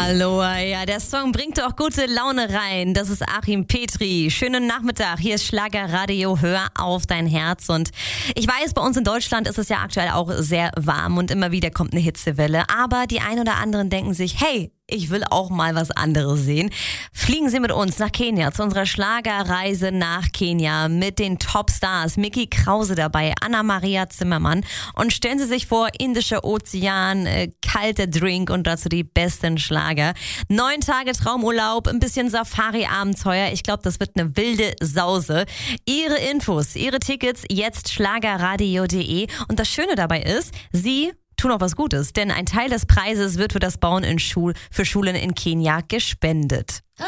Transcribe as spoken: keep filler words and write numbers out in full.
Aloha, ja, der Song bringt doch gute Laune rein. Das ist Achim Petri. Schönen Nachmittag. Hier ist Schlagerradio. Hör auf dein Herz. Und ich weiß, bei uns in Deutschland ist es ja aktuell auch sehr warm und immer wieder kommt eine Hitzewelle. Aber die ein oder anderen denken sich, hey, ich will auch mal was anderes sehen. Fliegen Sie mit uns nach Kenia zu unserer Schlagerreise nach Kenia mit den Topstars. Micky Krause dabei, Anna-Maria Zimmermann. Und stellen Sie sich vor, Indischer Ozean, äh, kalter Drink und dazu die besten Schlager. Neun Tage Traumurlaub, ein bisschen Safari-Abenteuer. Ich glaube, das wird eine wilde Sause. Ihre Infos, Ihre Tickets jetzt schlagerradio punkt de. Und das Schöne dabei ist, Sie tun auch was Gutes, denn ein Teil des Preises wird für das Bauen in Schul- für Schulen in Kenia gespendet.